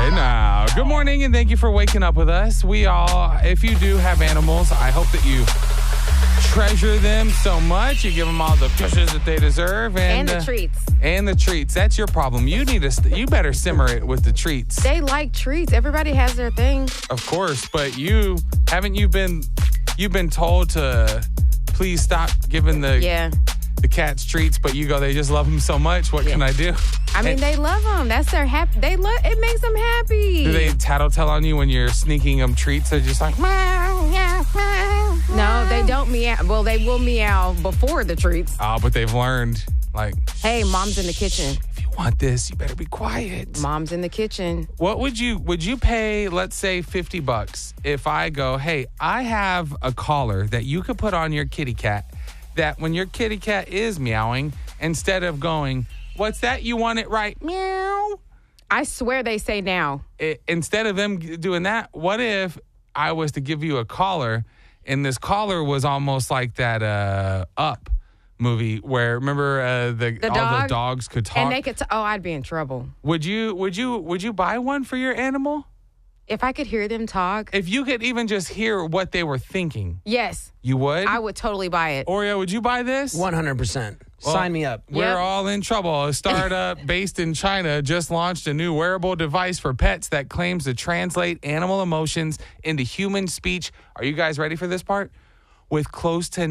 right now. Good morning, and thank you for waking up with us. If you do have animals, I hope that you treasure them so much. You give them all the cushions that they deserve. And the treats. And the treats. That's your problem. You you better simmer it with the treats. They like treats. Everybody has their thing. Of course, but you've been told to please stop giving the cats treats, but you go, they just love them so much. What can I do? I mean, they love them. That's their happy. It makes them happy. Do they tattletale on you when you're sneaking them treats? They're just like, meow, meow, meow. No, they don't meow. Well, they will meow before the treats. Oh, but they've learned, like, hey, mom's in the kitchen. If you want this, you better be quiet. Mom's in the kitchen. What would you pay, let's say, $50 if I go, hey, I have a collar that you could put on your kitty cat that when your kitty cat is meowing, instead of going, what's that? You want it right? Meow. I swear they say now. Instead of them doing that, what if I was to give you a collar, and this collar was almost like that Up movie where, remember, all the dogs could talk? And they could I'd be in trouble. Would you buy one for your animal? If I could hear them talk. If you could even just hear what they were thinking. Yes. You would? I would totally buy it. Oreo, would you buy this? 100%. Sign me up. We're all in trouble. A startup based in China just launched a new wearable device for pets that claims to translate animal emotions into human speech. Are you guys ready for this part? With close to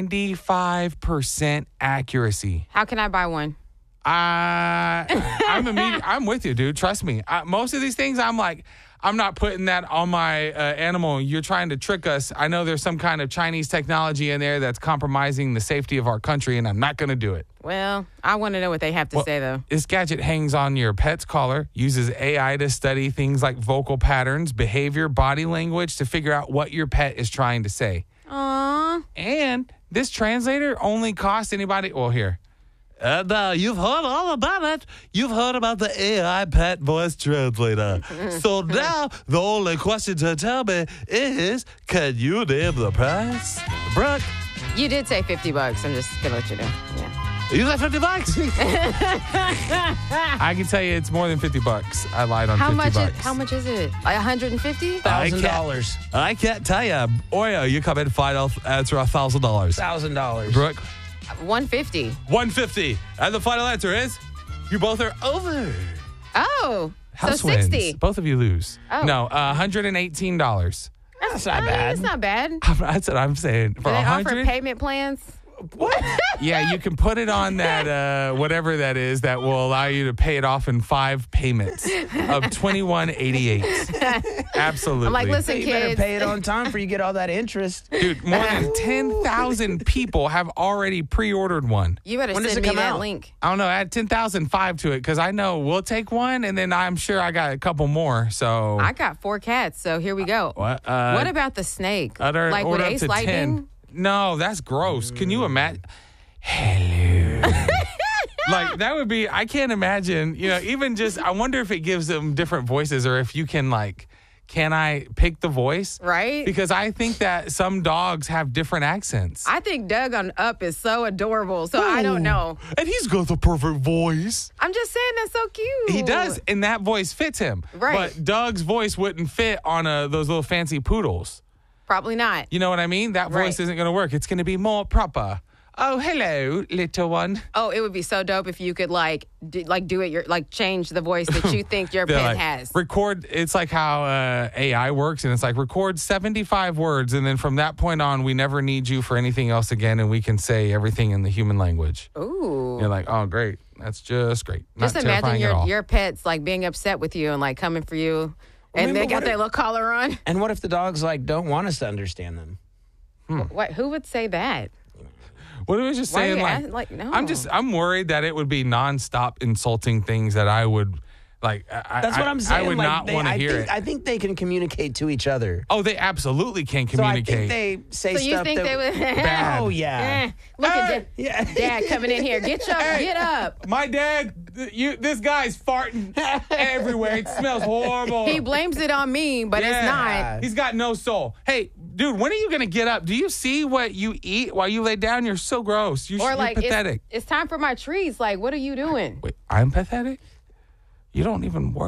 95% accuracy. How can I buy one? I'm with you, dude. Trust me. Most of these things, I'm like, I'm not putting that on my animal. You're trying to trick us. I know there's some kind of Chinese technology in there that's compromising the safety of our country, and I'm not going to do it. Well, I want to know what they have to say, though. This gadget hangs on your pet's collar, uses AI to study things like vocal patterns, behavior, body language to figure out what your pet is trying to say. Aww. And this translator only costs anybody, well, here. You've heard all about it. You've heard about the AI pet voice translator. So now the only question to tell me is, can you name the price? Brooke? You did say $50. I'm just going to let you know. Yeah. You said $50? I can tell you it's more than $50. I lied on $50. How much is it? Like $150? $1,000. I can't tell you. Oreo, you come in, final answer $1,000. $1,000. Brooke? $150. $150. And the final answer is, you both are over. Oh, House so wins. 60. Both of you lose. Oh. No, $118. That's not bad. That's not bad. That's what I'm saying. For Do they offer 100, payment plans? What? yeah, you can put it on that whatever that is that will allow you to pay it off in 5 payments of $21.88. Absolutely. I'm like, listen, You kids. better pay it on time for you get all that interest. Dude, more than 10,000 people have already pre-ordered one. You better When does send it me come that out? link. I don't know, add 10,005 to it because I know we'll take one and then I'm sure I got a couple more. So I got 4 cats, so here we go. what about the snake? Order Like with up Ace to Lightning? 10. No, that's gross. Can you imagine? Hello. Like, that would be, I can't imagine, even just, I wonder if it gives them different voices or if you can, can I pick the voice? Right? Because I think that some dogs have different accents. I think Doug on Up is so adorable, so I don't know. And he's got the perfect voice. I'm just saying that's so cute. He does, and that voice fits him. Right. But Doug's voice wouldn't fit on those little fancy poodles. Probably not. You know what I mean? That voice Right. isn't going to work. It's going to be more proper. Oh, hello, little one. Oh, it would be so dope if you could do it. Change the voice that you think your They're pet like, has. Record. It's like how AI works, and it's like record 75 words, and then from that point on, we never need you for anything else again, and we can say everything in the human language. Ooh. You're like, oh, great. That's just great. Not Just imagine terrifying at all. your pets being upset with you and coming for you, and they got their little collar on. And what if the dogs don't want us to understand them? What? Who would say that? What I was just Why are saying, you no. I'm worried that it would be nonstop insulting things that I would like. That's what I'm saying. I would not want to hear it. I think they can communicate to each other. Oh, they absolutely can So I communicate. think they say So you stuff think that they would? Bad. Oh yeah. Look at Yeah. Dad coming in here. Get up. My dad, this guy's farting everywhere. It smells horrible. He blames it on me, but it's not. He's got no soul. Hey, dude, when are you going to get up? Do you see what you eat while you lay down? You're so gross. You're pathetic. It's time for my treats. What are you doing? Wait, I'm pathetic? You don't even work?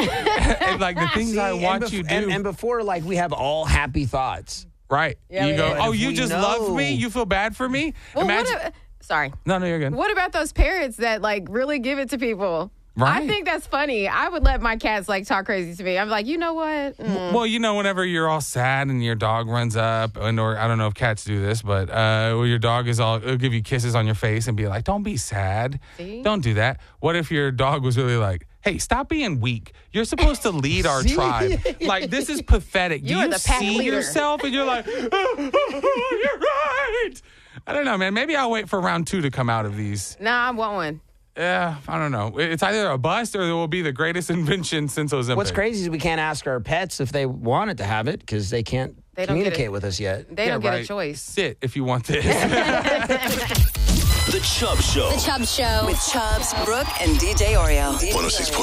And like the things I watch you do. And before, like, we have all happy thoughts. Right. Yeah, you we go, do. oh, But if you we just know- love me? You feel bad for me? Well, Imagine. sorry. No, you're good. What about those parents that like really give it to people? Right. I think that's funny. I would let my cats like talk crazy to me. I'm like, you know what? Well, whenever you're all sad and your dog runs up, or I don't know if cats do this, but your dog it'll give you kisses on your face and be like, don't be sad. See? Don't do that. What if your dog was really like, hey, stop being weak. You're supposed to lead our tribe. Like, this is pathetic. Do You are you the pack see leader. yourself? And you're like, you're right. I don't know, man. Maybe I'll wait for round 2 to come out of these. Nah, I want one. Yeah, I don't know. It's either a bust or it will be the greatest invention since Ozempic. What's crazy is we can't ask our pets if they wanted to have it because they can't They don't get communicate it. with us yet. They don't get right. a choice. Sit if you want this. The Chubb Show. The Chubb Show. With Chubbs, Brooke, and DJ Oreo. 106.7